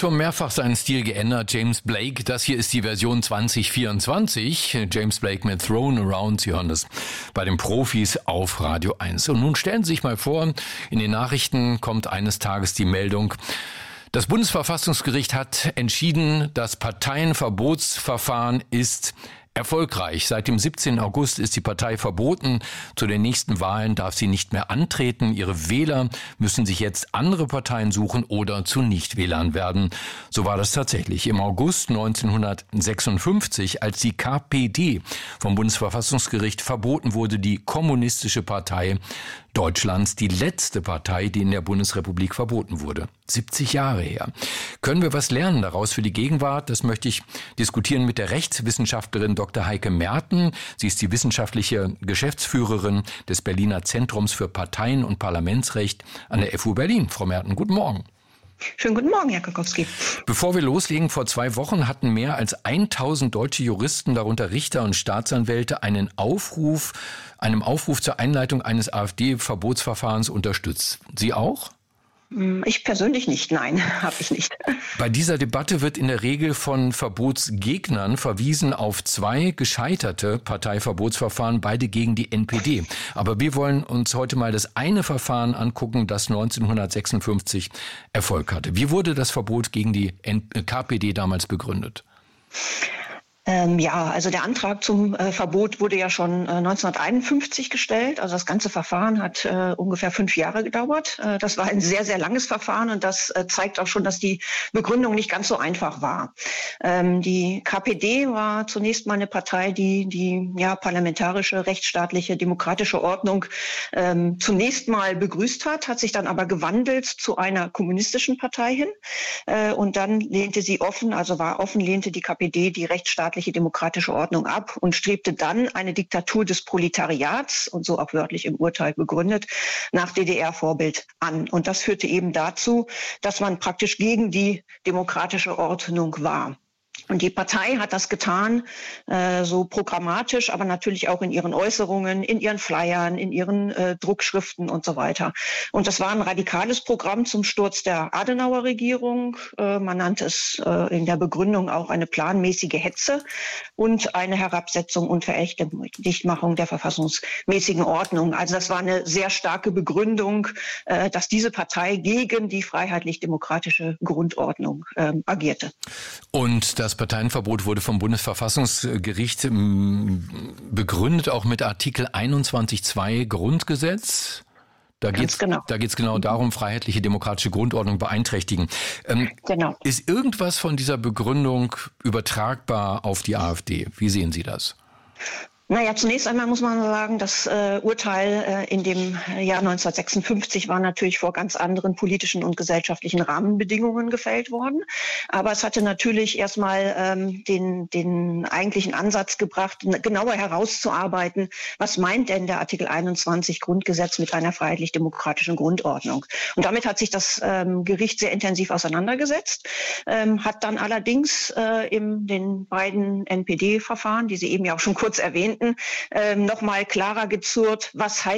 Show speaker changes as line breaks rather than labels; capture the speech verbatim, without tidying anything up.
schon mehrfach seinen Stil geändert. James Blake, das hier ist die Version zwanzig vierundzwanzig. James Blake mit Thrown Around, Sie hören das bei den Profis auf Radio eins. Und nun stellen Sie sich mal vor, in den Nachrichten kommt eines Tages die Meldung, das Bundesverfassungsgericht hat entschieden, das Parteienverbotsverfahren ist erfolgreich. Seit dem siebzehnten August ist die Partei verboten. Zu den nächsten Wahlen darf sie nicht mehr antreten. Ihre Wähler müssen sich jetzt andere Parteien suchen oder zu Nichtwählern werden. So war das tatsächlich. Im August neunzehnhundertsechsundfünfzig, als die K P D vom Bundesverfassungsgericht verboten wurde, die Kommunistische Partei Deutschlands, die letzte Partei, die in der Bundesrepublik verboten wurde. siebzig Jahre her. Können wir was lernen daraus für die Gegenwart? Das möchte ich diskutieren mit der Rechtswissenschaftlerin Doktor Heike Merten. Sie ist die wissenschaftliche Geschäftsführerin des Berliner Zentrums für Parteien- und Parlamentsrecht an der F U Berlin. Frau Merten, guten Morgen.
Schönen guten Morgen, Herr Kokowski.
Bevor wir loslegen, vor zwei Wochen hatten mehr als tausend deutsche Juristen, darunter Richter und Staatsanwälte, einen Aufruf, einem Aufruf zur Einleitung eines AfD-Verbotsverfahrens unterstützt. Sie auch?
Ich persönlich nicht, nein, habe ich nicht.
Bei dieser Debatte wird in der Regel von Verbotsgegnern verwiesen auf zwei gescheiterte Parteiverbotsverfahren, beide gegen die N P D. Aber wir wollen uns heute mal das eine Verfahren angucken, das neunzehnhundertsechsundfünfzig Erfolg hatte. Wie wurde das Verbot gegen die K P D damals begründet?
Ähm, ja, also der Antrag zum äh, Verbot wurde ja schon äh, neunzehnhunderteinundfünfzig gestellt. Also das ganze Verfahren hat äh, ungefähr fünf Jahre gedauert. Äh, das war ein sehr, sehr langes Verfahren und das äh, zeigt auch schon, dass die Begründung nicht ganz so einfach war. Ähm, die K P D war zunächst mal eine Partei, die die ja, parlamentarische, rechtsstaatliche, demokratische Ordnung ähm, zunächst mal begrüßt hat, hat sich dann aber gewandelt zu einer kommunistischen Partei hin. Äh, und dann lehnte sie offen, also war offen, lehnte die K P D die rechtsstaatliche demokratische Ordnung ab und strebte dann eine Diktatur des Proletariats, und so auch wörtlich im Urteil begründet, nach D D R-Vorbild an. Und das führte eben dazu, dass man praktisch gegen die demokratische Ordnung war. Und die Partei hat das getan, äh, so programmatisch, aber natürlich auch in ihren Äußerungen, in ihren Flyern, in ihren äh, Druckschriften und so weiter. Und das war ein radikales Programm zum Sturz der Adenauer-Regierung. Äh, man nannte es äh, in der Begründung auch eine planmäßige Hetze und eine Herabsetzung und Verächtlichmachung der verfassungsmäßigen Ordnung. Also das war eine sehr starke Begründung, äh, dass diese Partei gegen die freiheitlich-demokratische Grundordnung äh, agierte.
Und das Parteienverbot wurde vom Bundesverfassungsgericht begründet, auch mit Artikel einundzwanzig Absatz zwei Grundgesetz. Da geht es genau. Da geht's genau darum, freiheitliche demokratische Grundordnung beeinträchtigen. Ähm, genau. Ist irgendwas von dieser Begründung übertragbar auf die AfD? Wie sehen Sie das?
Naja, zunächst einmal muss man sagen, das äh, Urteil äh, in dem Jahr neunzehnhundertsechsundfünfzig war natürlich vor ganz anderen politischen und gesellschaftlichen Rahmenbedingungen gefällt worden. Aber es hatte natürlich erstmal ähm, den, den eigentlichen Ansatz gebracht, genauer herauszuarbeiten, was meint denn der Artikel einundzwanzig Grundgesetz mit einer freiheitlich-demokratischen Grundordnung. Und damit hat sich das ähm, Gericht sehr intensiv auseinandergesetzt, ähm, hat dann allerdings äh, in den beiden N P D-Verfahren, die Sie eben ja auch schon kurz erwähnten, Ähm, noch mal klarer gezurrt, was heißt